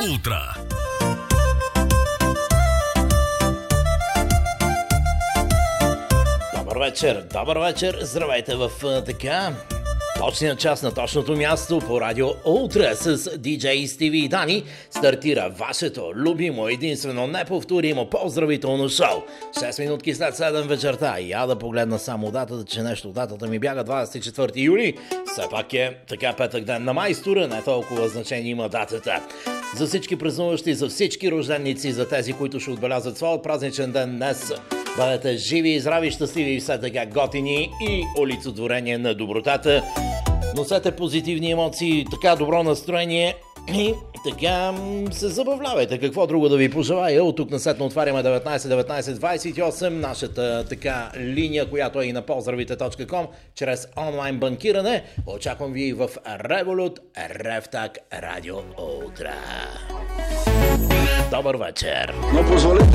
Утра. Добър вечер, здравейте в така точния час на точното място по радио Утре с DJ Стиви и Дани. Стартира вашето любимо, единствено, неповторимо поздравително шоу. 6 минутки след 7 вечерта. Я да погледна само датата, че нещо датата ми бяга 24 юли. Все пак е така петък ден на майстора, не толкова значение има датата. За всички празнуващи, за всички рожденици, за тези, които ще отбелязат своят празничен ден днес, бъдете живи и здрави, щастливи и все така готини и олицетворение на добротата. Носете позитивни емоции, така добро настроение и така се забавлявайте. Какво друго да ви пожелая? От тук насетне отваряме 19-19-28, нашата така линия, която е и на поздравите.com, чрез онлайн банкиране. Очаквам ви в Revolut, Revtag, Радио Утра. Добър вечер!